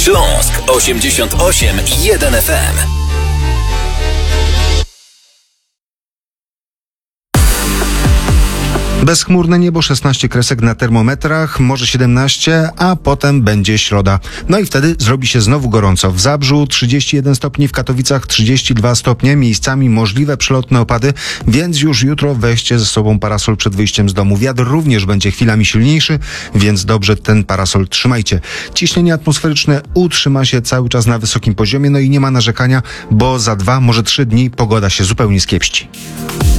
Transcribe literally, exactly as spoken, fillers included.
Śląsk osiemdziesiąt osiem i jeden F M. Bezchmurne niebo, szesnaście kresek na termometrach, może siedemnaście, a potem będzie środa. No i wtedy zrobi się znowu gorąco. W Zabrzu trzydzieści jeden stopni, w Katowicach trzydzieści dwa stopnie, miejscami możliwe przelotne opady, więc już jutro weźcie ze sobą parasol przed wyjściem z domu. Wiatr również będzie chwilami silniejszy, więc dobrze ten parasol trzymajcie. Ciśnienie atmosferyczne utrzyma się cały czas na wysokim poziomie, no i nie ma narzekania, bo za dwa, może trzy dni pogoda się zupełnie skiepści.